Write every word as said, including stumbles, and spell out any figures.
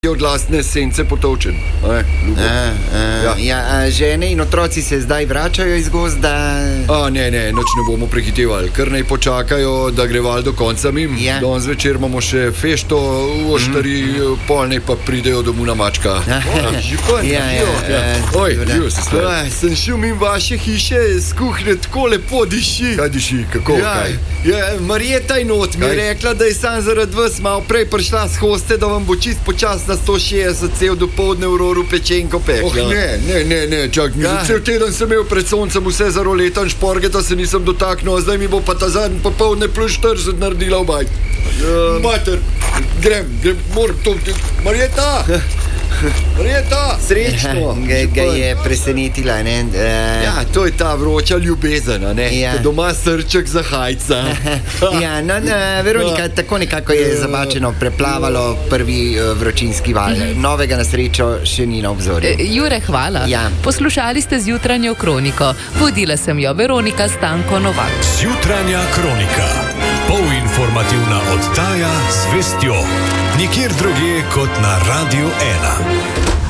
od lastne sence potovčen. A, a, a, ja. Ja, a žene in otroci se zdaj vračajo iz gozda? A, ne, ne, noč ne bomo prehitevali. Kar naj počakajo, da gre val do konca mim. Ja. Danes večer imamo še fešto v Oštari, mm. pol naj pa pridejo domov mačka. Ja, ja, ja. Oj, živ se stvar. A, sem šel mimo vaše hiše, z kuhne tako lepo diši. Kaj diši, kako, ja, kaj? Ja, Marjeta in not mi je rekla, da je sam zaradi vas malo prej prišla s hoste, da vam bo čist počas na sto šestdeset cel dopoldne v roru pečenko pekla. Oh, ne, ne, ne, ne, čak, ja. Cel teden sem imel pred soncem vse za roletan šporgeta, se nisem dotaknil, zdaj mi bo pa ta zadnji popoldne plus štirideset naredila obaj. Ja. Mater, grem, grem, moram to, Marjeta! Marjeta! Srečno! Ga, ga je presenetila, ne? Uh, ja, to je ta vroča ljubezen, ne? Ja. Doma srček za hajca. Ja, no, no, Veronika, tako nekako je zabačeno preplavalo prvi uh, vročinski val. Novega na srečo še ni na obzorju. E, Jure, hvala. Ja. Poslušali ste Zjutranjo kroniko. Vodila sem jo Veronika Stanko Novak. Zjutranja kronika. Polinformativna oddaja z vestjo. Nikjer drugje kot na Radiu ena.